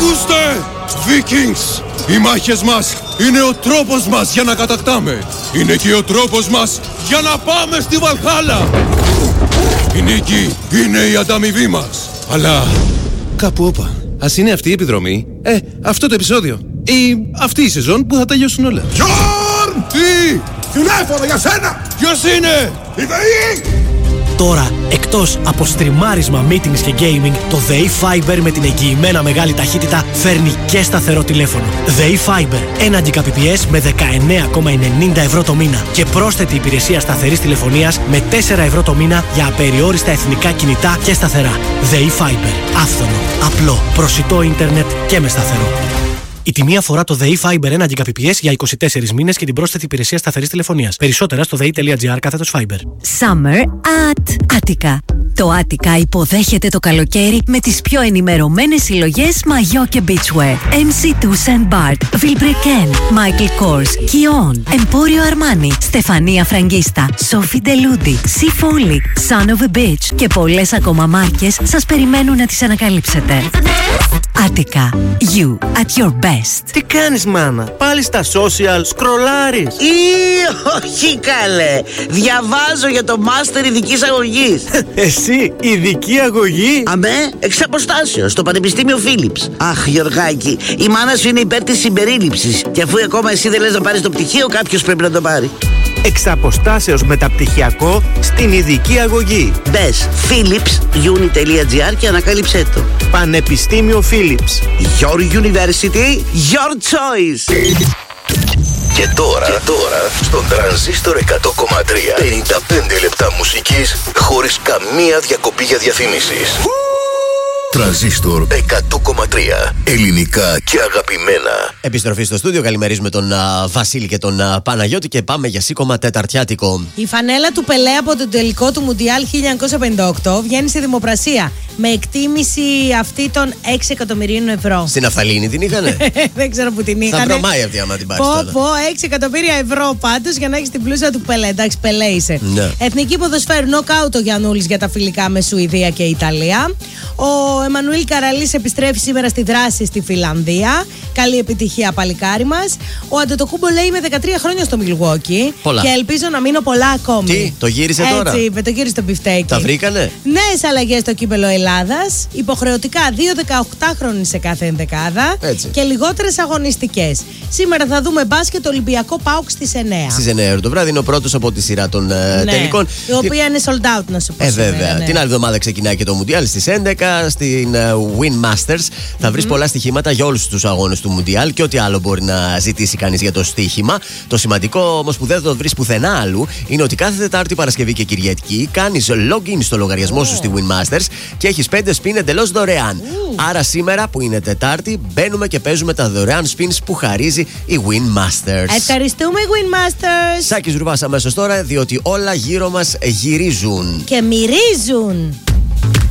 Ακούστε! Vikings! Οι μάχες μας είναι ο τρόπος μας για να κατακτάμε. Είναι και ο τρόπος μας για να πάμε στη Βαλχάλα. Η νίκη είναι η ανταμοιβή μας. Αλλά κάπου όπα. Ας είναι αυτή η επιδρομή, αυτό το επεισόδιο ή αυτή η σεζόν που θα τελειώσουν όλα. Γιόρν! Τι! Τηλέφωνο για σένα! Ποιος είναι? Η ΔΕΗ! Τώρα, εκτός από στριμάρισμα, meetings και gaming, το ΔΕΗ Fiber με την εγγυημένα μεγάλη ταχύτητα φέρνει και σταθερό τηλέφωνο. ΔΕΗ Fiber, 1 Gbps με 19,90 ευρώ το μήνα και πρόσθετη υπηρεσία σταθερής τηλεφωνίας με 4 ευρώ το μήνα για απεριόριστα εθνικά κινητά και σταθερά. ΔΕΗ Fiber, άφθονο, απλό, προσιτό ίντερνετ και με σταθερό. Η τιμή αφορά το ΔΕΗ Fiber 1 Gbps για 24 μήνες και την πρόσθετη υπηρεσία σταθερής τηλεφωνίας. Περισσότερα στο dei.gr/Fiber. Summer at Attica. Το Attica υποδέχεται το καλοκαίρι με τις πιο ενημερωμένες συλλογές μαγιό και beachwear. MC2 Saint Bart, Vilebrequin, Michael Kors, Kion, Emporio Armani, Στεφανία Φραγκίστα, Sophie Deludi, Sea Folly, Son of a Beach και πολλές ακόμα μάρκες σας περιμένουν να τις ανακαλύψετε. Attica. You at your best. Τι κάνεις, μάνα? Πάλι στα social σκρολάρεις? Όχι καλέ. Διαβάζω για το μάστερ ειδικής αγωγής. Εσύ, ειδική αγωγή? Αμέ, εξ αποστάσεως, στο Πανεπιστήμιο Φίλιπς. Αχ, Γιωργάκη, η μάνα σου είναι υπέρ της συμπερίληψης. Και αφού ακόμα εσύ δεν λες να πάρεις το πτυχίο, κάποιος πρέπει να το πάρει. Εξ αποστάσεως μεταπτυχιακό στην ειδική αγωγή. Μπες philips.uni.gr και ανακάλυψέ το. Πανεπιστήμιο Philips. Your university, your choice. Και τώρα στον Τρανζίστορ 100,3 55 λεπτά μουσικής χωρίς καμία διακοπή για διαφημίσεις. Τρανζίστορ 100,3 ελληνικά και αγαπημένα. Επιστροφή στο στούντιο. Καλημερίζουμε τον Βασίλη και τον Παναγιώτη και πάμε για σήκωμα τεταρτιάτικο. Η φανέλα του Πελέ από το τελικό του Μουντιάλ 1958 βγαίνει στη δημοπρασία με εκτίμηση αυτή των 6 εκατομμυρίων ευρώ. Στην Αφθαλήνη την είχανε? Δεν ξέρω που την είχανε. Θα προμάει αυτή άμα την πάρεις. Πω, 6 εκατομμύρια ευρώ πάντως για να έχεις την πλούσια του Πελέ. Εντάξει, Πελέ είσαι. Ναι. Εθνική ποδοσφαίρου νοκάουτ ο Γιαννούλης για τα φιλικά με Σουηδία και Ιταλία. Ο Εμμανουήλ Καραλής επιστρέφει σήμερα στη δράση στη Φιλανδία. Καλή επιτυχία, παλικάρι μας. Ο Αντετοκούμπο λέει είμαι 13 χρόνια στο Μιλγουόκι. Και ελπίζω να μείνω πολλά ακόμη. Τι, το γύρισε τώρα? Έτσι είπε, το γύρισε το μπιφτέκι. Τα βρήκανε? Νέες αλλαγές στο κύπελο Ελλάδας. Υποχρεωτικά 2 18χρονοι σε κάθε ενδεκάδα. Έτσι. Και λιγότερες αγωνιστικές. Σήμερα θα δούμε μπάσκετ Ολυμπιακό ΠΑΟΚ στις 9. Στις 9 το βράδυ είναι ο πρώτος από τη σειρά των τελικών. Η οποία είναι sold out, να σου πω. Βέβαια. Ναι. Την άλλη εβδομάδα ξεκινάει και το Μουντιάλ στις 11 στην Win Masters. Θα βρεις πολλά στοιχήματα για όλους τους αγώνες του Μουντιάλ και ό,τι άλλο μπορεί να ζητήσει κανείς για το στοίχημα. Το σημαντικό όμως που δεν θα το βρεις πουθενά άλλου είναι ότι κάθε Τετάρτη, Παρασκευή και Κυριακή κάνεις login στο λογαριασμό σου στη Win Masters και έχεις 5 spin εντελώς δωρεάν. Άρα σήμερα που είναι Τετάρτη μπαίνουμε και παίζουμε τα δωρεάν spins που χαρίζει η Win Masters. Ευχαριστούμε Win Masters. Σάκης Ρουβάς αμέσως τώρα, διότι όλα γύρω μας γυρίζουν και μυρίζουν.